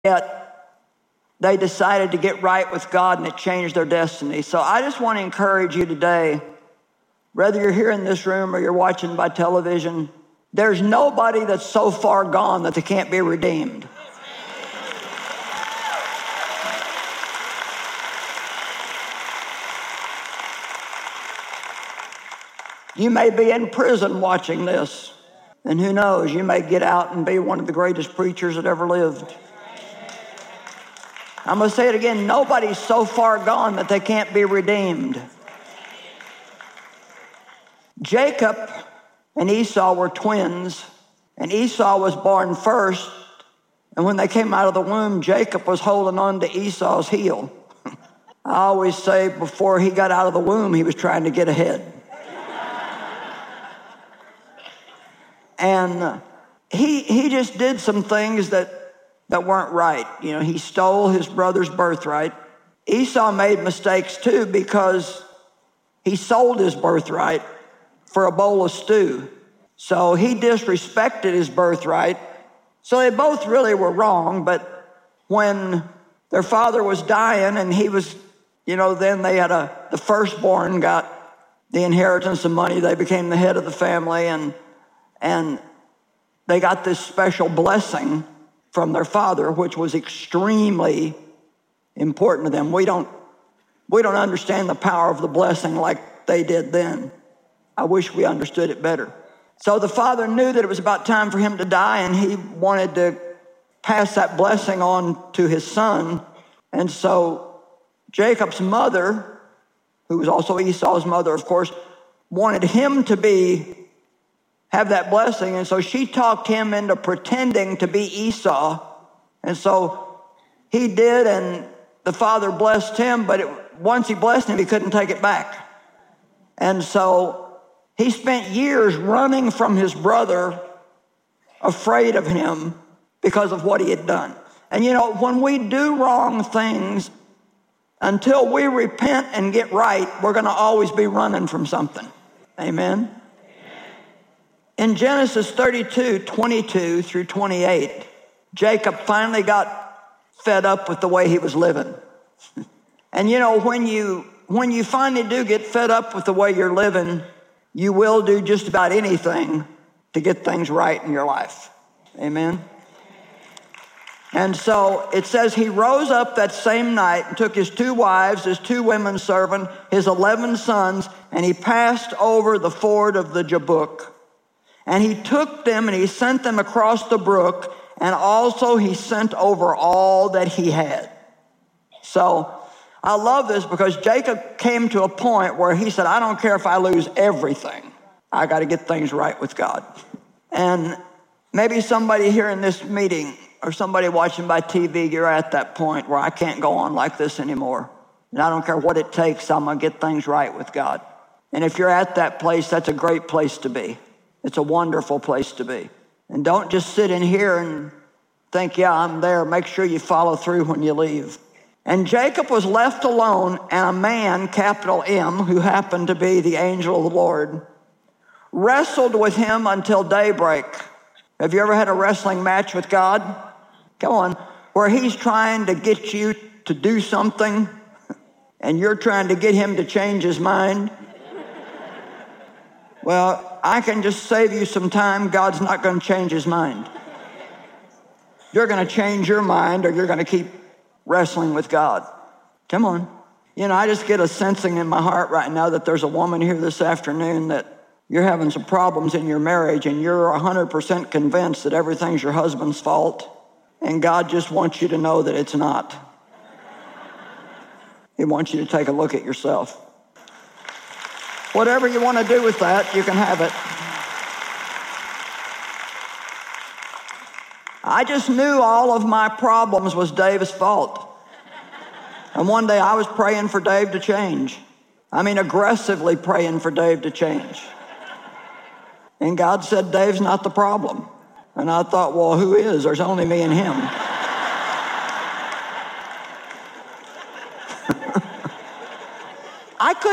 yet they decided to get right with God, and it changed their destiny. So I just want to encourage you today, whether you're here in this room or you're watching by television, there's nobody that's so far gone that they can't be redeemed. You may be in prison watching this, and who knows, you may get out and be one of the greatest preachers that ever lived. I'm going to say it again, nobody's so far gone that they can't be redeemed. Jacob and Esau were twins, and Esau was born first, and when they came out of the womb, Jacob was holding on to Esau's heel. I always say before he got out of the womb, he was trying to get ahead. And he just did some things that weren't right. You know, he stole his brother's birthright. Esau made mistakes too because he sold his birthright for a bowl of stew. So he disrespected his birthright. So they both really were wrong, but when their father was dying and he was, then they had the firstborn got the inheritance of money. They became the head of the family, and they got this special blessing from their father, which was extremely important to them. We don't understand the power of the blessing like they did then. I wish we understood it better. So the father knew that it was about time for him to die, and he wanted to pass that blessing on to his son. And so Jacob's mother, who was also Esau's mother, of course, wanted him to have that blessing. And so she talked him into pretending to be Esau. And so he did, and the father blessed him, but once he blessed him, he couldn't take it back. And so he spent years running from his brother, afraid of him because of what he had done. And when we do wrong things, until we repent and get right, we're going to always be running from something. Amen? In Genesis 32:22 through 28, Jacob finally got fed up with the way he was living. And when you finally do get fed up with the way you're living, you will do just about anything to get things right in your life. Amen? And so it says he rose up that same night and took his 2 wives, his 2 women servants, his 11 sons, and he passed over the ford of the Jabbok. And he took them and he sent them across the brook, and also he sent over all that he had. So I love this because Jacob came to a point where he said, I don't care if I lose everything. I got to get things right with God. And maybe somebody here in this meeting or somebody watching by TV, you're at that point where I can't go on like this anymore. And I don't care what it takes, I'm going to get things right with God. And if you're at that place, that's a great place to be. It's a wonderful place to be. And don't just sit in here and think, yeah, I'm there. Make sure you follow through when you leave. And Jacob was left alone, and a man, capital M, who happened to be the angel of the Lord, wrestled with him until daybreak. Have you ever had a wrestling match with God? Come on. Where he's trying to get you to do something, and you're trying to get him to change his mind. Well, I can just save you some time. God's not going to change his mind. You're going to change your mind, or you're going to keep wrestling with God. Come on. I just get a sensing in my heart right now that there's a woman here this afternoon that you're having some problems in your marriage, and you're 100% convinced that everything's your husband's fault, and God just wants you to know that it's not. He wants you to take a look at yourself. Whatever you want to do with that, you can have it. I just knew all of my problems was Dave's fault. And one day I was praying for Dave to change. Aggressively praying for Dave to change. And God said, Dave's not the problem. And I thought, well, who is? There's only me and him.